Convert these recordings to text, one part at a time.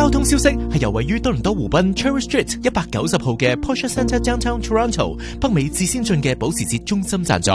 交通消息係由位於多倫多湖濱 Cherry Street 190號嘅 Porsche Centre Downtown Toronto 北美至先進嘅保時捷中心贊助。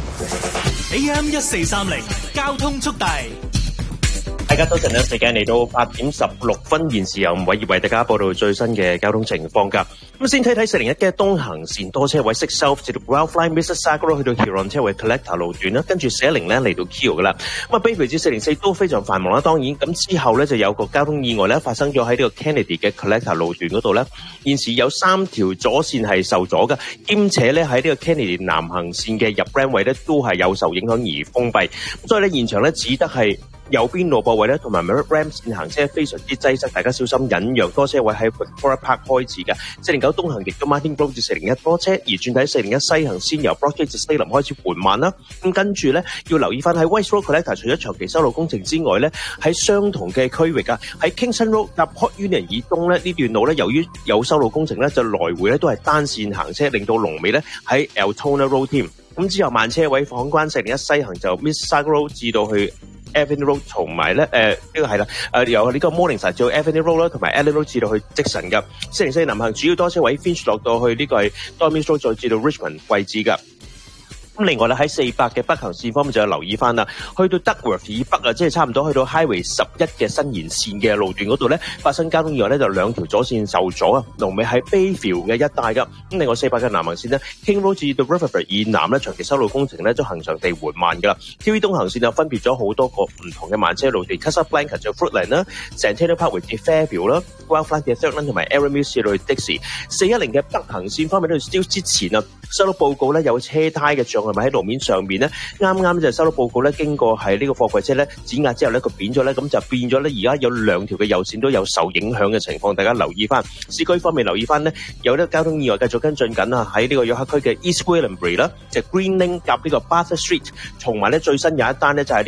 AM 1430交通速遞。 大家早晨呢，時間嚟到8點16分，現時由吳偉業為大家報道最新嘅交通情況㗎。咁先睇睇401嘅東行線多車位，6 South 至到 Wildfly Mississauga 去到 Huron 車位 Collector 路段啦，跟住410咧嚟到 Keele 㗎啦。咁啊 Bayview 至404都非常繁忙啦，當然咁之後咧就有個交通意外咧發生咗喺呢個 Kennedy 嘅 Collector 路段嗰度咧，現時有3條左線係受阻嘅，兼且咧喺呢個 Kennedy 南行線嘅入 ramp 位咧都係有受影響而封閉，咁所以咧現場咧只得係右邊路駁位咧，同埋 Ram 線行車非常之擠塞，大家小心忍讓多車位喺 Victoria Park 開始嘅。409東行亦都 Martin Road 至401多車，而轉睇401西行先由 Broadgate 至 Salem 開始緩慢啦。咁跟住咧要留意翻喺 West Road Collector 除咗長期修路工程之外咧，喺相同嘅區域啊，喺 Kingston Road 搭 Port Union 以東咧呢段路咧，由於有修路工程咧，就來回咧都係單線行車，令到龍尾咧喺 Altona Road 添。咁之後慢車位放關401西行就 Mississauga Road 至到去Avenue Road 同埋咧呢個係啦，由呢個 Morningside 至到 Avenue Road 啦，同埋 Adelaide Road 至到去積臣噶。404南行主要多車位 Finch 落到去呢個係 Dormis Road 再至到 Richmond 位置噶。咁另外咧喺400嘅北行線方面就要留意翻啦，去到 Duckworth 以北啊，即係差唔多去到 Highway 11嘅新延線嘅路段嗰度咧，發生交通意外咧，就2條左線受阻啊，龍尾喺 Bayview 嘅一帶噶。咁另外400嘅南行線咧 ，King Road 至到 Riverford 以南咧，長期修路工程咧都恆常地緩慢噶啦。TV 東行線就分別咗好多個唔同嘅慢車路段 ，Casablanca 就 Fruitland 啦 ，Centennial Parkway 至 Fairview 啦 ，Wildfly 嘅 Third Run 同埋 Erin Mills 至到去 Dixie。410嘅北行線方面咧，燒之前啊，收到報告咧有車胎嘅障礙物喺路面上面咧，啱就收到報告咧，經過係呢個貨櫃車咧指壓之後咧，佢扁咗咧，咁就變咗咧，而家有2條嘅右線都有受影響嘅情況，大家留意翻。市區方面留意翻咧，有啲交通意外繼續跟進緊啊，喺呢個約克區嘅 East Gwillimbury 啦，就 Green Lane 夾呢個 Bathurst Street，同埋咧最新有一單咧就係